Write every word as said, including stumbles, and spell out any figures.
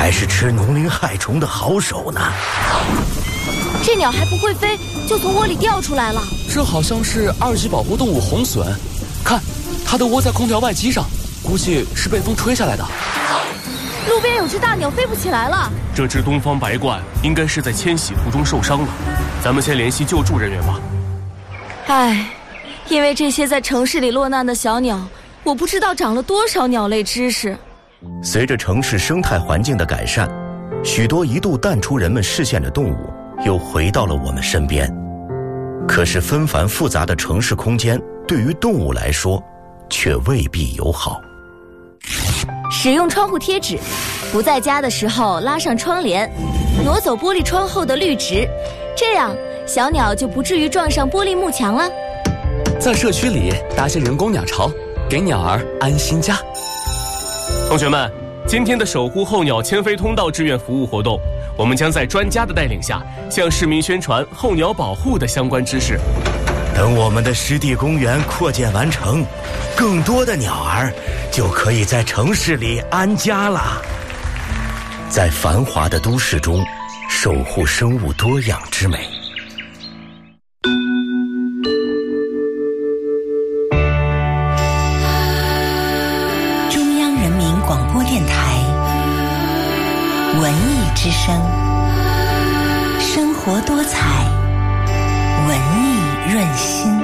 还是吃农灵害虫的好手呢。 这鸟还不会飞，就从窝里掉出来了。 这好像是二级保护动物红隼，看，它的窝在空调外机上，估计是被风吹下来的。 路边有只大鸟飞不起来了。 这只东方白鹳应该是在迁徙途中受伤了，咱们先联系救助人员吧。 唉，因为这些在城市里落难的小鸟，我不知道长了多少鸟类知识。 随着城市生态环境的改善，许多一度淡出人们视线的动物又回到了我们身边。可是纷繁复杂的城市空间对于动物来说却未必友好。 使用窗户贴纸，不在家的时候拉上窗帘，挪走玻璃窗后的绿植，这样小鸟就不至于撞上玻璃幕墙了。 在社区里搭些人工鸟巢，给鸟儿安心家。 同学们，今天的守护候鸟迁飞通道志愿服务活动，我们将在专家的带领下，向市民宣传候鸟保护的相关知识。 等我们的湿地公园扩建完成，更多的鸟儿就可以在城市里安家了。在繁华的都市中，守护生物多样之美。 中央人民广播电台文艺之声，生活多彩，文艺润心。